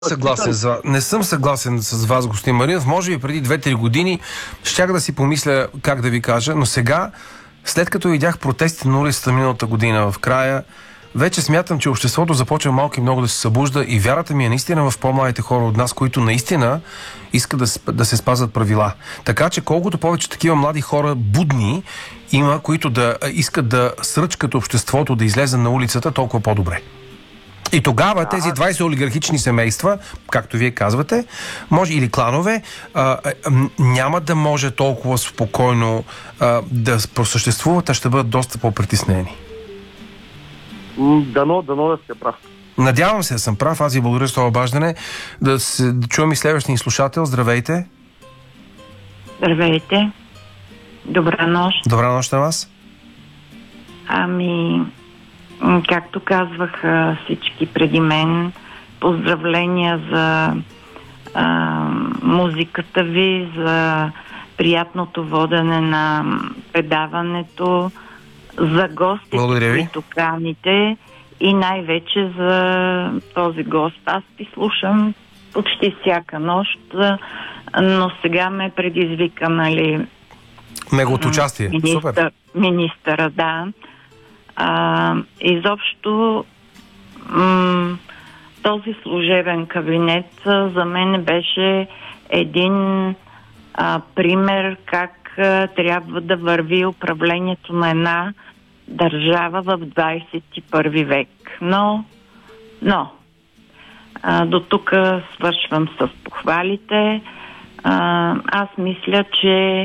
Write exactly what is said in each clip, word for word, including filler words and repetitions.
Съгласен за... Не съм съгласен с вас, господин Маринов. Може би преди две-три години щях да си помисля как да ви кажа, но сега, след като видях протестите на улицата миналата година в края, вече смятам, че обществото започва малко и много да се събужда и вярата ми е наистина в по-младите хора от нас, които наистина искат да, да се спазват правила. Така че колкото повече такива млади хора будни има, които да искат да сръчкат обществото да излезе на улицата, толкова по-добре. И тогава тези двайсет олигархични семейства, както вие казвате, може или кланове, а, а, няма да може толкова спокойно а, да просъществуват, а ще бъдат доста по-притеснени. Дано, дано да сте прав. Надявам се да съм прав. Аз ви благодаря за това обаждане. Да, се, да чуем и следващия слушател. Здравейте. Здравейте. Добра нощ. Добра нощ на вас. Ами... Както казваха всички преди мен, поздравления за а, музиката ви, за приятното водене на предаването, за гостите, които каните и най-вече за този гост. Аз ти слушам почти всяка нощ, но сега ме предизвика, нали... Неговото участие. Министър, Супер. Министъра, да. А, изобщо м- този служебен кабинет за мен беше един а, пример как а, трябва да върви управлението на една държава в двайсет и първи век. Но, но а, до тук свършвам с похвалите. А, аз мисля, че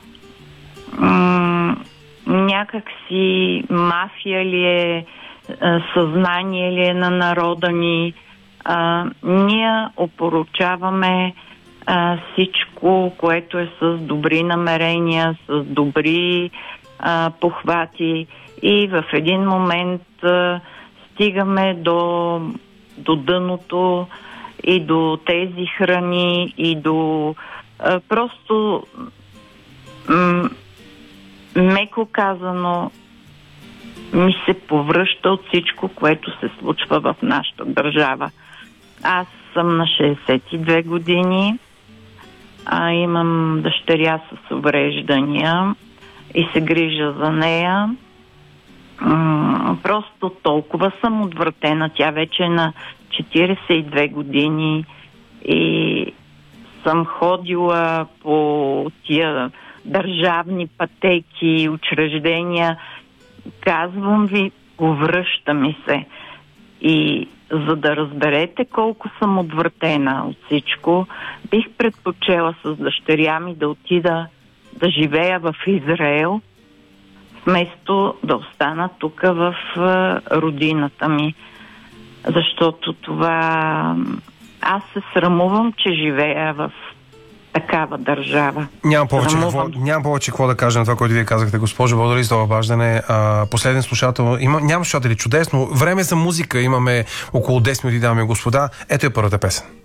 м- някак си мафия ли е, съзнание ли е на народа ни. А, ние опоручаваме а, всичко, което е с добри намерения, с добри а, похвати и в един момент а, стигаме до, до дъното и до тези храни и до а, просто м- меко казано ми се повръща от всичко, което се случва в нашата държава. Аз съм на шейсет и две години, а имам дъщеря с увреждания и се грижа за нея. М- просто толкова съм отвратена. Тя вече е на четирийсет и две години и съм ходила по тия държавни пътеки, учреждения. Казвам ви, повръща ми се. И за да разберете колко съм отвратена от всичко, бих предпочела с дъщеря ми да отида да живея в Израел, вместо да остана тук в родината ми. Защото това... Аз се срамувам, че живея в такава държава. Нямам повече, какво, нямам повече какво да кажа на това, което вие казахте, госпожо. Благодаря за това обаждане. А, последен слушател. Има, нямам слушатели, чудесно. Време за музика. Имаме около десет минути, дами и господа. Ето е първата песен.